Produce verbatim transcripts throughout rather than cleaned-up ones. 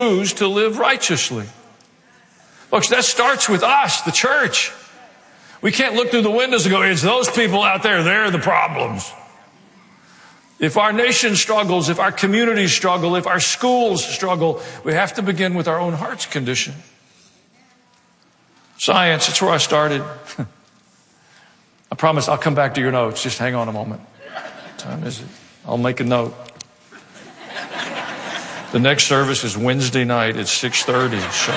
choose to live righteously. Folks, that starts with us, the church. We can't look through the windows and go, it's those people out there, they're the problems. If our nation struggles, if our communities struggle, if our schools struggle, we have to begin with our own heart's condition. Science, that's where I started. I promise I'll come back to your notes. Just hang on a moment. What time is it? I'll make a note. The next service is Wednesday night at six thirty, so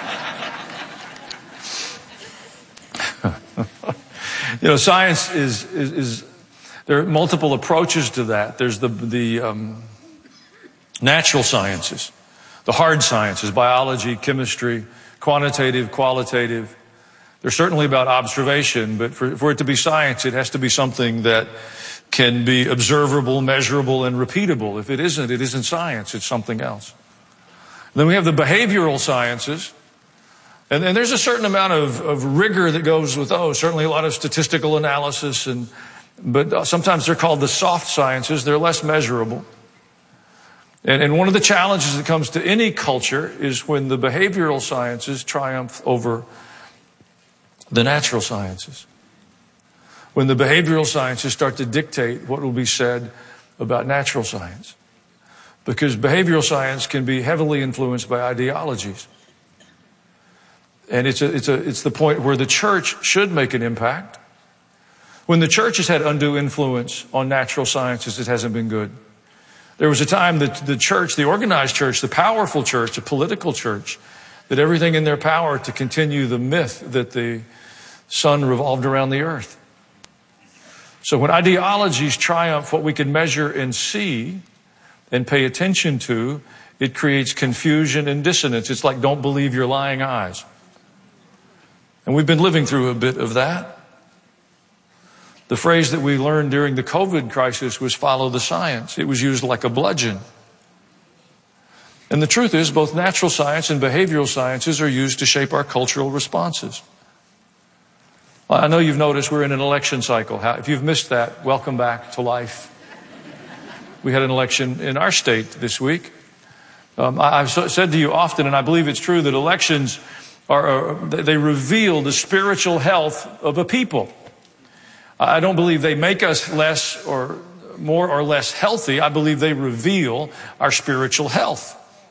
we're... you know, science is, is, is, there are multiple approaches to that. There's the, the um, natural sciences, the hard sciences, biology, chemistry, quantitative, qualitative. They're certainly about observation, but for, for it to be science, it has to be something that can be observable, measurable, and repeatable. If it isn't, it isn't science, it's something else. Then we have the behavioral sciences. And, and there's a certain amount of, of rigor that goes with those. Certainly a lot of statistical analysis, and but sometimes they're called the soft sciences. They're less measurable. And, and one of the challenges that comes to any culture is when the behavioral sciences triumph over the natural sciences. When the behavioral sciences start to dictate what will be said about natural science. Because behavioral science can be heavily influenced by ideologies. And it's a, it's a, it's the point where the church should make an impact. When the church has had undue influence on natural sciences, it hasn't been good. There was a time that the church, the organized church, the powerful church, the political church, did everything in their power to continue the myth that the sun revolved around the earth. So when ideologies triumph what we can measure and see and pay attention to, it creates confusion and dissonance. It's like, don't believe your lying eyes. And we've been living through a bit of that. The phrase that we learned during the COVID crisis was follow the science. It was used like a bludgeon. And the truth is, both natural science and behavioral sciences are used to shape our cultural responses. Well, I know you've noticed we're in an election cycle. If you've missed that, welcome back to life. We had an election in our state this week. Um, I've said to you often, and I believe it's true, that elections are, they reveal the spiritual health of a people. I don't believe they make us less or more or less healthy. I believe they reveal our spiritual health.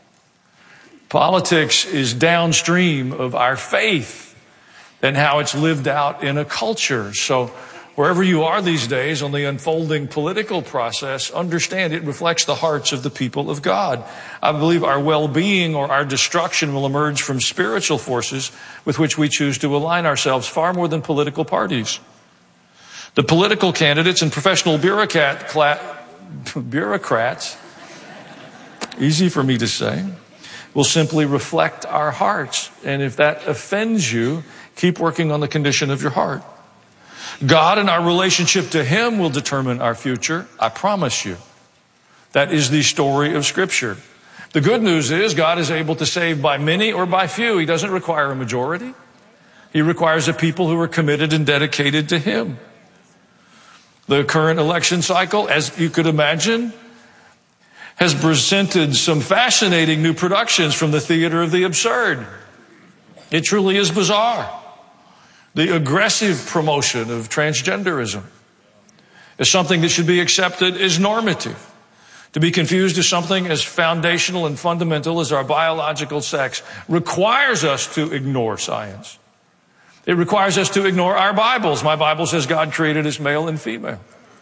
Politics is downstream of our faith and how it's lived out in a culture. So wherever you are these days on the unfolding political process, understand it reflects the hearts of the people of God. I believe our well-being or our destruction will emerge from spiritual forces with which we choose to align ourselves far more than political parties. The political candidates and professional bureaucrat, bureaucrats, easy for me to say, will simply reflect our hearts. And if that offends you, keep working on the condition of your heart. God and our relationship to Him will determine our future. I promise you. That is the story of Scripture. The good news is God is able to save by many or by few. He doesn't require a majority. He requires a people who are committed and dedicated to Him. The current election cycle, as you could imagine, has presented some fascinating new productions from the theater of the absurd. It truly is bizarre. The aggressive promotion of transgenderism is something that should be accepted as normative. To be confused as something as foundational and fundamental as our biological sex requires us to ignore science. It requires us to ignore our Bibles. My Bible says God created us male and female.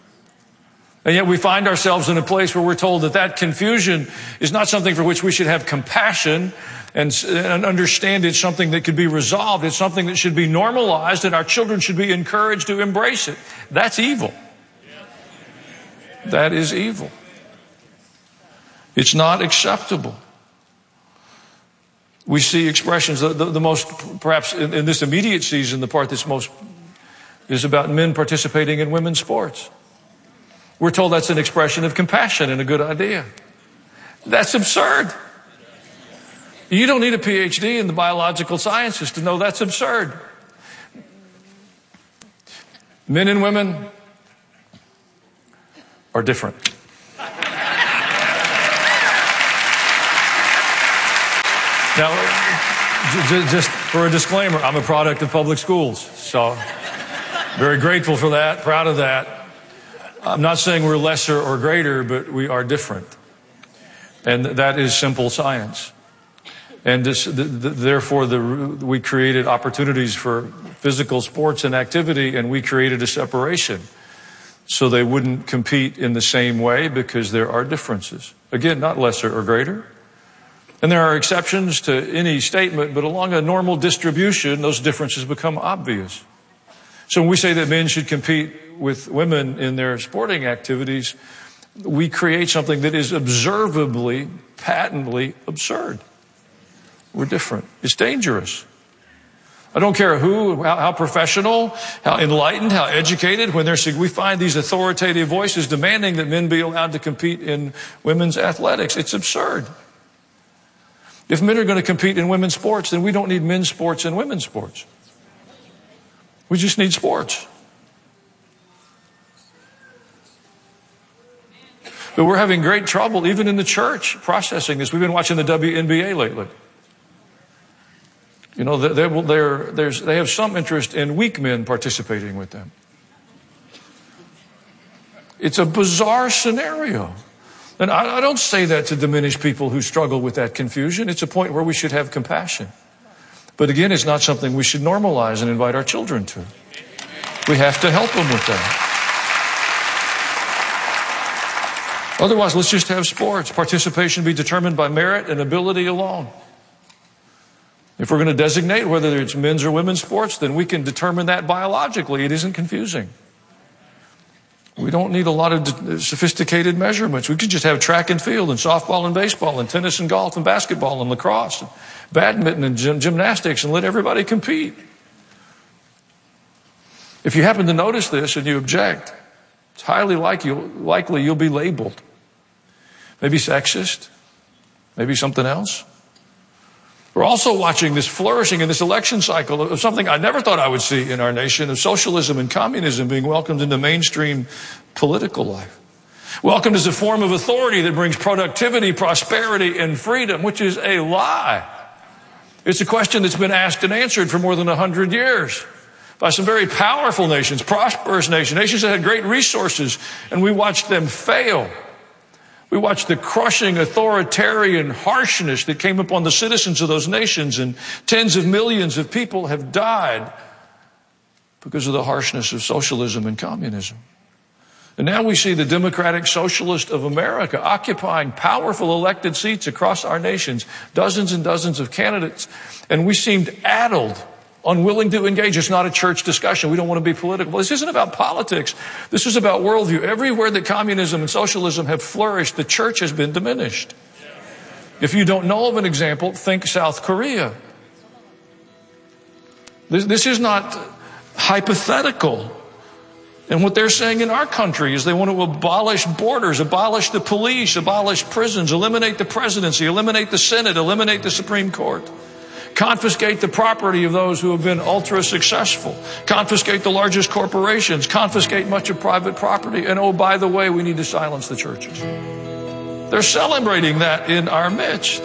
And yet we find ourselves in a place where we're told that that confusion is not something for which we should have compassion and, and understand it's something that could be resolved. It's something that should be normalized, and our children should be encouraged to embrace it. That's evil. That is evil. It's not acceptable. We see expressions, the, the, the most, perhaps in, in this immediate season, the part that's most is about men participating in women's sports. We're told that's an expression of compassion and a good idea. That's absurd. You don't need a P H D in the biological sciences to know that's absurd. Men and women are different. Now, j- just for a disclaimer, I'm a product of public schools, so very grateful for that, proud of that. I'm not saying we're lesser or greater, but we are different. And that is simple science. And this, the, the, therefore, the, we created opportunities for physical sports and activity, and we created a separation so they wouldn't compete in the same way because there are differences. Again, not lesser or greater. And there are exceptions to any statement, but along a normal distribution, those differences become obvious. So when we say that men should compete with women in their sporting activities, we create something that is observably, patently absurd. We're different. It's dangerous. I don't care who, how, how professional, how enlightened, how educated, when there's, we find these authoritative voices demanding that men be allowed to compete in women's athletics. It's absurd. If men are going to compete in women's sports, then we don't need men's sports and women's sports. We just need sports. But we're having great trouble, even in the church, processing this. We've been watching the W N B A lately. You know, they, they're, there's, they have some interest in weak men participating with them. It's a bizarre scenario. And I, I don't say that to diminish people who struggle with that confusion. It's a point where we should have compassion. But again, it's not something we should normalize and invite our children to. We have to help them with that. Otherwise, let's just have sports. Participation be determined by merit and ability alone. If we're going to designate whether it's men's or women's sports, then we can determine that biologically. It isn't confusing. We don't need a lot of sophisticated measurements. We could just have track and field and softball and baseball and tennis and golf and basketball and lacrosse and badminton and gym, gymnastics and let everybody compete. If you happen to notice this and you object, it's highly likely, likely you'll be labeled. Maybe sexist, maybe something else. We're also watching this flourishing in this election cycle of something I never thought I would see in our nation, of socialism and communism being welcomed into mainstream political life. Welcomed as a form of authority that brings productivity, prosperity, and freedom, which is a lie. It's a question that's been asked and answered for more than a hundred years by some very powerful nations, prosperous nations, nations that had great resources, and we watched them fail. We watched the crushing authoritarian harshness that came upon the citizens of those nations, and tens of millions of people have died because of the harshness of socialism and communism. And now we see the Democratic Socialist of America occupying powerful elected seats across our nations, dozens and dozens of candidates, and we seemed addled, unwilling to engage. It's not a church discussion. We don't want to be political. This isn't about politics. This is about worldview. Everywhere that communism and socialism have flourished, the church has been diminished. If you don't know of an example, think South Korea. This, this is not hypothetical. And what they're saying in our country is they want to abolish borders, abolish the police, abolish prisons, eliminate the presidency, eliminate the Senate, eliminate the Supreme Court. Confiscate the property of those who have been ultra successful. Confiscate the largest corporations. Confiscate much of private property. And oh, by the way, we need to silence the churches. They're celebrating that in our midst.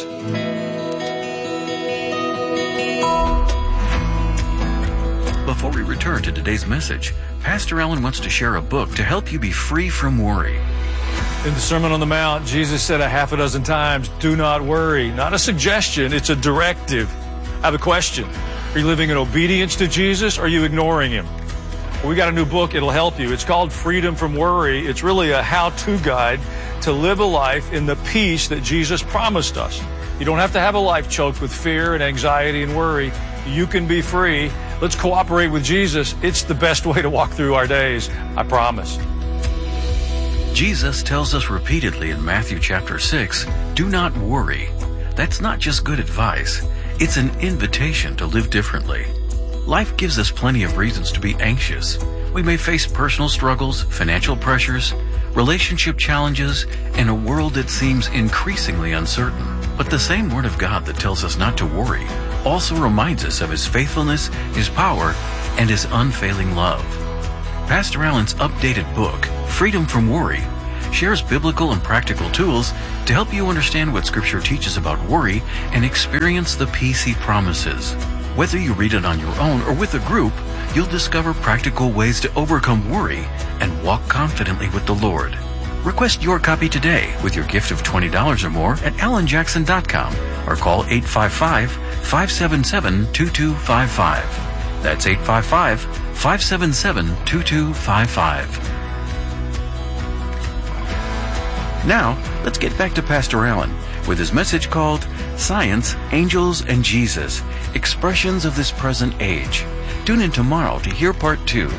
Before we return to today's message, Pastor Allen wants to share a book to help you be free from worry. In the Sermon on the Mount, Jesus said a half a dozen times, do not worry. Not a suggestion, it's a directive. I have a question. Are you living in obedience to Jesus or are you ignoring him? Well, we got a new book. It'll help you. It's called Freedom from Worry. It's really a how-to guide to live a life in the peace that Jesus promised us. You don't have to have a life choked with fear and anxiety and worry. You can be free. Let's cooperate with Jesus. It's the best way to walk through our days. I promise. Jesus tells us repeatedly in Matthew chapter six, do not worry. That's not just good advice. It's an invitation to live differently. Life gives us plenty of reasons to be anxious. We may face personal struggles, financial pressures, relationship challenges, and a world that seems increasingly uncertain. But the same Word of God that tells us not to worry also reminds us of His faithfulness, His power, and His unfailing love. Pastor Allen's updated book, Freedom from Worry, shares biblical and practical tools to help you understand what Scripture teaches about worry and experience the peace He promises. Whether you read it on your own or with a group, you'll discover practical ways to overcome worry and walk confidently with the Lord. Request your copy today with your gift of twenty dollars or more at alan jackson dot com or call eight five five, five seven seven, two two five five. That's eight five five, five seven seven, two two five five. Now, let's get back to Pastor Allen with his message called Science, Angels, and Jesus, Expressions of this Present Age. Tune in tomorrow to hear part two.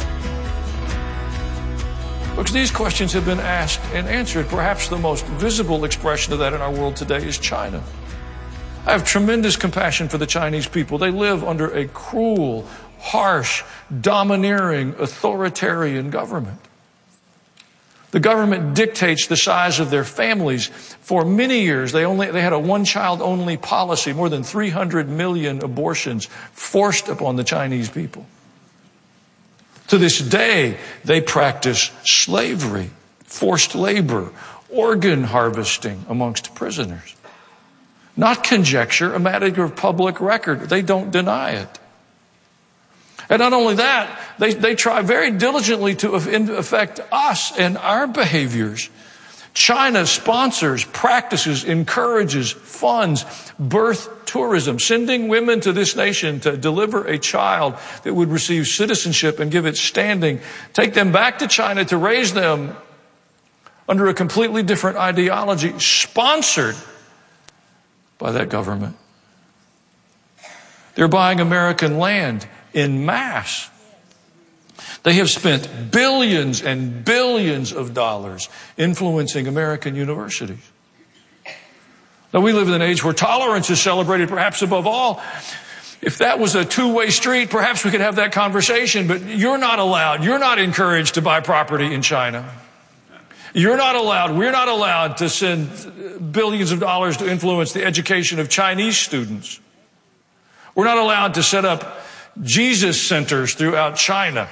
Because these questions have been asked and answered. Perhaps the most visible expression of that in our world today is China. I have tremendous compassion for the Chinese people. They live under a cruel, harsh, domineering, authoritarian government. The government dictates the size of their families. For many years, they only they had a one-child-only policy, more than three hundred million abortions forced upon the Chinese people. To this day, they practice slavery, forced labor, organ harvesting amongst prisoners. Not conjecture, a matter of public record. They don't deny it. And not only that, they, they try very diligently to affect us and our behaviors. China sponsors, practices, encourages, funds birth tourism, sending women to this nation to deliver a child that would receive citizenship and give it standing, take them back to China to raise them under a completely different ideology, sponsored by that government. They're buying American land in mass. They have spent billions and billions of dollars influencing American universities. Now, we live in an age where tolerance is celebrated perhaps above all. If that was a two-way street, perhaps we could have that conversation, but you're not allowed, you're not encouraged to buy property in China. You're not allowed, we're not allowed to send billions of dollars to influence the education of Chinese students. We're not allowed to set up Jesus centers throughout China.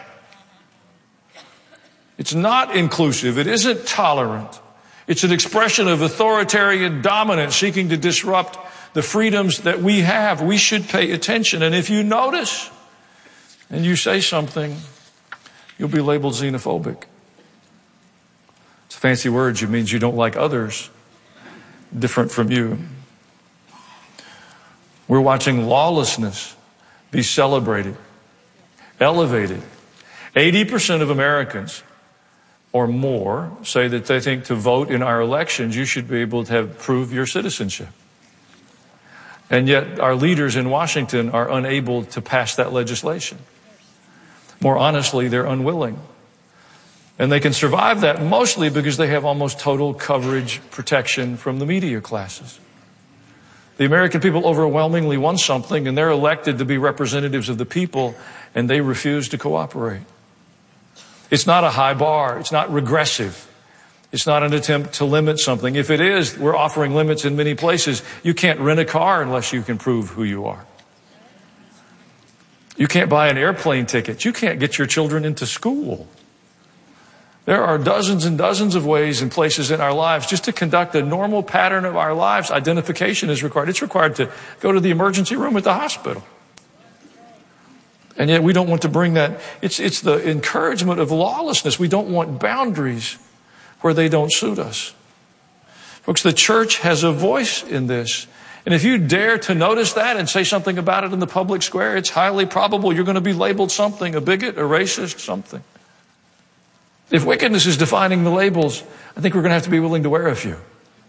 It's not inclusive. It isn't tolerant. It's an expression of authoritarian dominance seeking to disrupt the freedoms that we have. We should pay attention. And if you notice and you say something, you'll be labeled xenophobic. It's a fancy word. It means you don't like others different from you. We're watching lawlessness be celebrated, elevated. eighty percent of Americans or more say that they think to vote in our elections, you should be able to have prove your citizenship. And yet our leaders in Washington are unable to pass that legislation. More honestly, they're unwilling. And they can survive that mostly because they have almost total coverage protection from the media classes. The American people overwhelmingly want something, and they're elected to be representatives of the people, and they refuse to cooperate. It's not a high bar. It's not regressive. It's not an attempt to limit something. If it is, we're offering limits in many places. You can't rent a car unless you can prove who you are. You can't buy an airplane ticket. You can't get your children into school. There are dozens and dozens of ways and places in our lives just to conduct a normal pattern of our lives. Identification is required. It's required to go to the emergency room at the hospital. And yet we don't want to bring that. It's, it's the encouragement of lawlessness. We don't want boundaries where they don't suit us. Folks, the church has a voice in this. And if you dare to notice that and say something about it in the public square, it's highly probable you're going to be labeled something, a bigot, a racist, something. If wickedness is defining the labels, I think we're going to have to be willing to wear a few.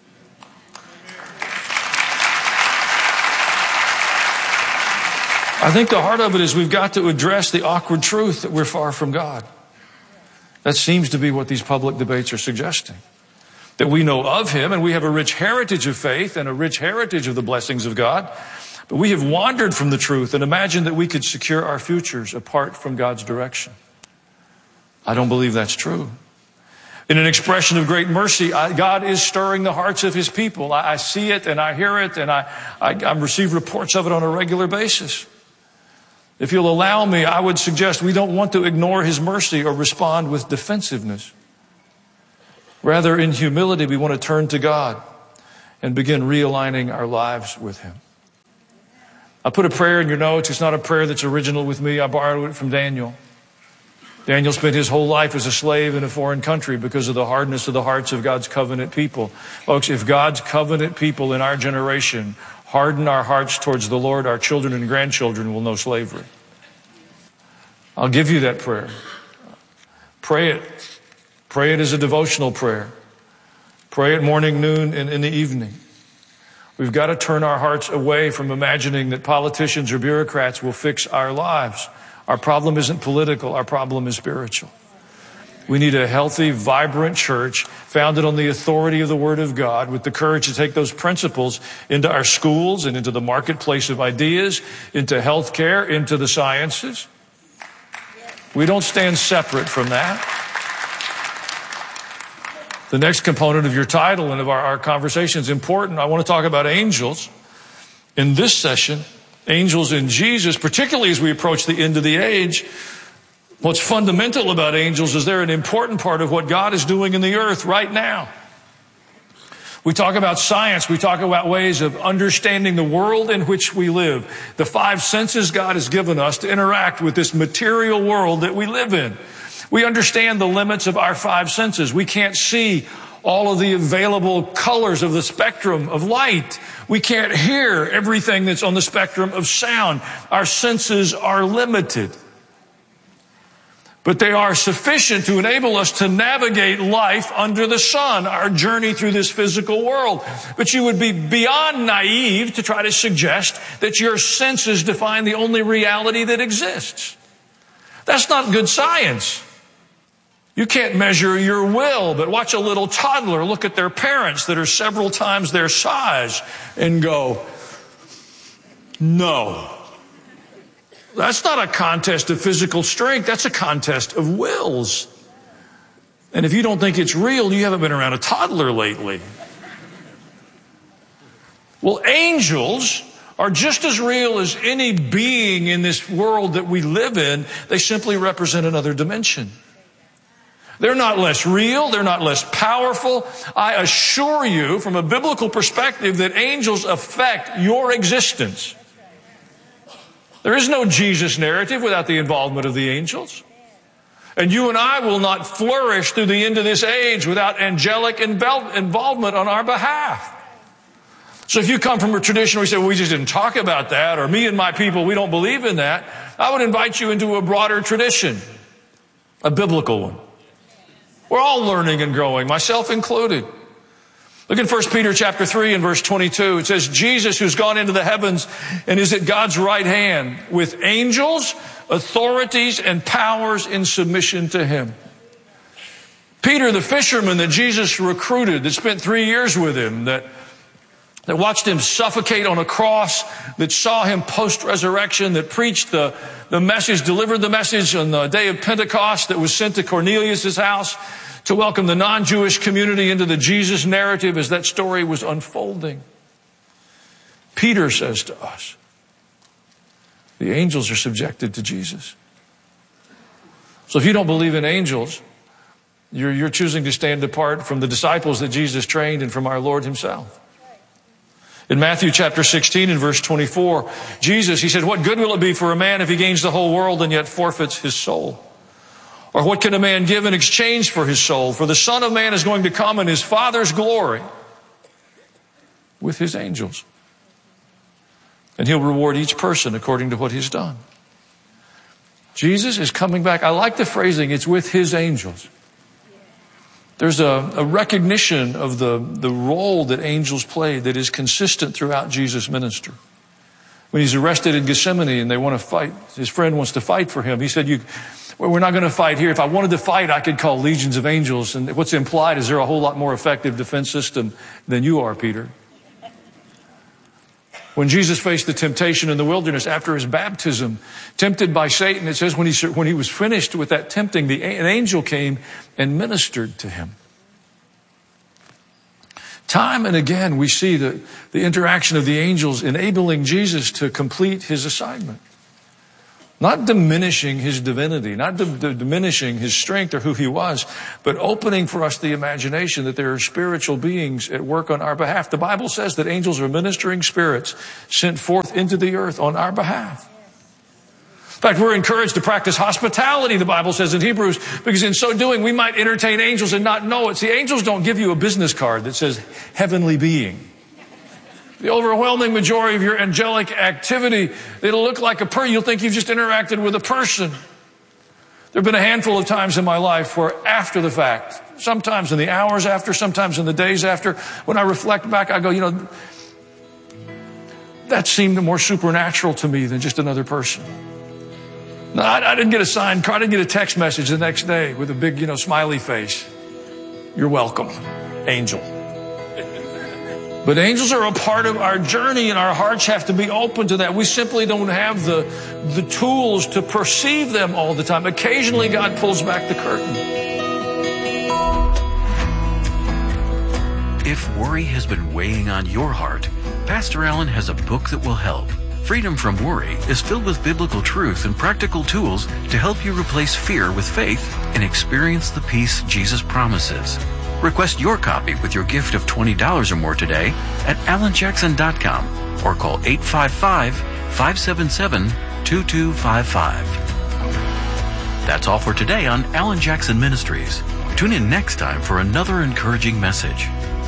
I think the heart of it is we've got to address the awkward truth that we're far from God. That seems to be what these public debates are suggesting. That we know of Him and we have a rich heritage of faith and a rich heritage of the blessings of God. But we have wandered from the truth and imagined that we could secure our futures apart from God's direction. I don't believe that's true. In an expression of great mercy, I, God is stirring the hearts of His people. I, I see it and I hear it and I, I, I receive reports of it on a regular basis. If you'll allow me, I would suggest we don't want to ignore His mercy or respond with defensiveness. Rather, in humility, we want to turn to God and begin realigning our lives with Him. I put a prayer in your notes. It's not a prayer that's original with me. I borrowed it from Daniel. Daniel spent his whole life as a slave in a foreign country because of the hardness of the hearts of God's covenant people. Folks, if God's covenant people in our generation harden our hearts towards the Lord, our children and grandchildren will know slavery. I'll give you that prayer. Pray it. Pray it as a devotional prayer. Pray it morning, noon, and in the evening. We've got to turn our hearts away from imagining that politicians or bureaucrats will fix our lives. Our problem isn't political. Our problem is spiritual. We need a healthy, vibrant church founded on the authority of the Word of God, with the courage to take those principles into our schools and into the marketplace of ideas, into healthcare, into the sciences. We don't stand separate from that. The next component of your title and of our, our conversation is important. I want to talk about angels in this session. Angels in Jesus, particularly as we approach the end of the age. What's fundamental about angels is they're an important part of what God is doing in the earth right now. We talk about science. We talk about ways of understanding the world in which we live. The five senses God has given us to interact with this material world that we live in. We understand the limits of our five senses. We can't see all of the available colors of the spectrum of light. We can't hear everything that's on the spectrum of sound. Our senses are limited. But they are sufficient to enable us to navigate life under the sun, our journey through this physical world. But you would be beyond naive to try to suggest that your senses define the only reality that exists. That's not good science. You can't measure your will, but watch a little toddler look at their parents that are several times their size and go, no. That's not a contest of physical strength. That's a contest of wills. And if you don't think it's real, you haven't been around a toddler lately. Well, angels are just as real as any being in this world that we live in. They simply represent another dimension. They're not less real. They're not less powerful. I assure you, from a biblical perspective, that angels affect your existence. There is no Jesus narrative without the involvement of the angels. And you and I will not flourish through the end of this age without angelic involvement on our behalf. So if you come from a tradition where you say, well, we just didn't talk about that, or me and my people, we don't believe in that, I would invite you into a broader tradition, a biblical one. We're all learning and growing, myself included. Look at First Peter chapter three and verse twenty-two. It says, Jesus, who's gone into the heavens and is at God's right hand with angels, authorities, and powers in submission to him. Peter, the fisherman that Jesus recruited, that spent three years with him, that, that watched him suffocate on a cross, that saw him post-resurrection, that preached the, the message, delivered the message on the day of Pentecost, that was sent to Cornelius' house to welcome the non-Jewish community into the Jesus narrative as that story was unfolding. Peter says to us, the angels are subjected to Jesus. So if you don't believe in angels, you're, you're choosing to stand apart from the disciples that Jesus trained and from our Lord himself. In Matthew chapter sixteen and verse twenty-four, Jesus, he said, what good will it be for a man if he gains the whole world and yet forfeits his soul? Or what can a man give in exchange for his soul? For the Son of Man is going to come in his Father's glory with his angels. And he'll reward each person according to what he's done. Jesus is coming back. I like the phrasing, it's with his angels. There's a, a recognition of the, the role that angels played that is consistent throughout Jesus' ministry. When he's arrested in Gethsemane and they want to fight, his friend wants to fight for him. He said, "You, well, we're not going to fight here. If I wanted to fight, I could call legions of angels." And what's implied is they're a whole lot more effective defense system than you are, Peter. When Jesus faced the temptation in the wilderness after his baptism, tempted by Satan, it says when he, when he was finished with that tempting, the, an angel came and ministered to him. Time and again, we see the, the interaction of the angels enabling Jesus to complete his assignment. Not diminishing his divinity, not d- d- diminishing his strength or who he was, but opening for us the imagination that there are spiritual beings at work on our behalf. The Bible says that angels are ministering spirits sent forth into the earth on our behalf. In fact, we're encouraged to practice hospitality, the Bible says in Hebrews, because in so doing we might entertain angels and not know it. See, angels don't give you a business card that says heavenly being. The overwhelming majority of your angelic activity, it'll look like a person. You'll think you've just interacted with a person. There have been a handful of times in my life where after the fact, sometimes in the hours after, sometimes in the days after, when I reflect back, I go, you know, that seemed more supernatural to me than just another person. No, I, I didn't get a signed card. I didn't get a text message the next day with a big, you know, smiley face. You're welcome, angel. But angels are a part of our journey, and our hearts have to be open to that. We simply don't have the, the tools to perceive them all the time. Occasionally, God pulls back the curtain. If worry has been weighing on your heart, Pastor Allen has a book that will help. Freedom from Worry is filled with biblical truth and practical tools to help you replace fear with faith and experience the peace Jesus promises. Request your copy with your gift of twenty dollars or more today at alan jackson dot com or call eight five five, five seven seven, two two five five. That's all for today on Alan Jackson Ministries. Tune in next time for another encouraging message.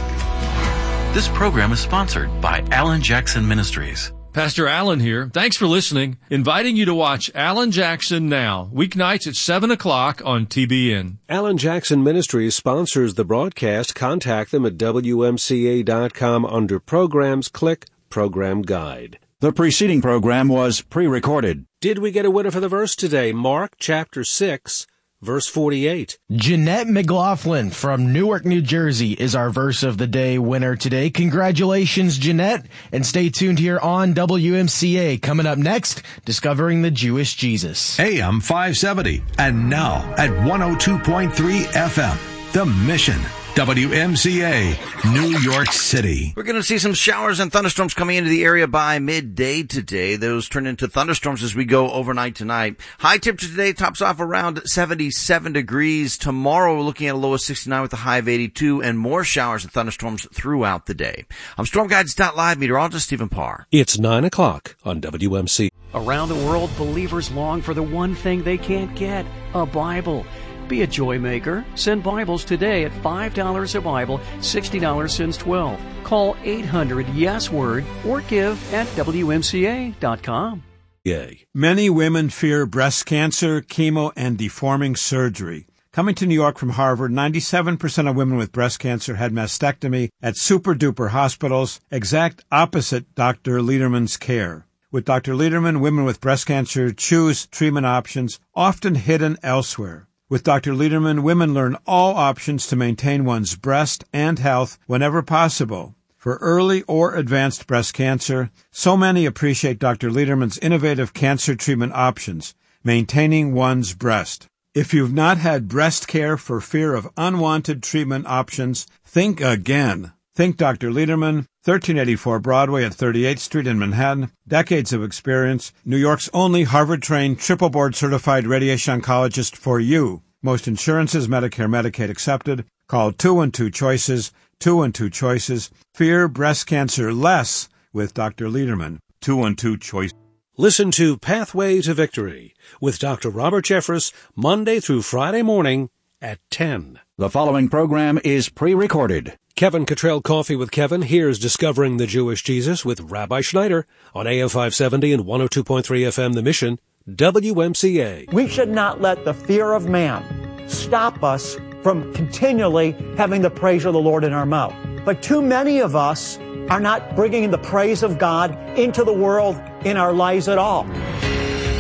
This program is sponsored by Alan Jackson Ministries. Pastor Allen here. Thanks for listening. Inviting you to watch Alan Jackson Now, weeknights at seven o'clock on T B N. Alan Jackson Ministries sponsors the broadcast. Contact them at W M C A dot com under Programs. Click Program Guide. The preceding program was pre-recorded. Did we get a winner for the verse today? Mark chapter six, verse forty-eight. Jeanette McLaughlin from Newark, New Jersey is our verse of the day winner today. Congratulations, Jeanette, and stay tuned here on W M C A. Coming up next, Discovering the Jewish Jesus. A M five seventy, and now at one oh two point three F M, The Mission, W M C A, New York City. We're going to see some showers and thunderstorms coming into the area by midday today. Those turn into thunderstorms as we go overnight tonight. High temperature today tops off around seventy-seven degrees. Tomorrow we're looking at a low of sixty-nine with a high of eighty-two, and more showers and thunderstorms throughout the day. I'm Storm Guides dot live meteorologist Stephen Parr. It's nine o'clock on W M C. Around the world, believers long for the one thing they can't get, a Bible. Be a joy maker. Send Bibles today at five dollars a Bible, sixty dollars since twelve. Call eight hundred yes word or give at W M C A dot com. Yay. Many women fear breast cancer, chemo, and deforming surgery. Coming to New York from Harvard, ninety-seven percent of women with breast cancer had mastectomy at super-duper hospitals, exact opposite Doctor Lederman's care. With Doctor Lederman, women with breast cancer choose treatment options often hidden elsewhere. With Doctor Lederman, women learn all options to maintain one's breast and health whenever possible. For early or advanced breast cancer, so many appreciate Doctor Lederman's innovative cancer treatment options, maintaining one's breast. If you've not had breast care for fear of unwanted treatment options, think again. Think Doctor Lederman, thirteen eighty-four Broadway at thirty-eighth Street in Manhattan. Decades of experience. New York's only Harvard-trained, triple board-certified radiation oncologist for you. Most insurances, Medicare, Medicaid accepted. Call two one two choices, two one two choices. Fear breast cancer less with Doctor Lederman. two one two choice. Listen to Pathway to Victory with Doctor Robert Jeffress, Monday through Friday morning at ten. The following program is pre-recorded. Kevin Cottrell Coffee with Kevin. Here's Discovering the Jewish Jesus with Rabbi Schneider on A M five seventy and one oh two point three F M The Mission, W M C A. We should not let the fear of man stop us from continually having the praise of the Lord in our mouth. But too many of us are not bringing the praise of God into the world in our lives at all.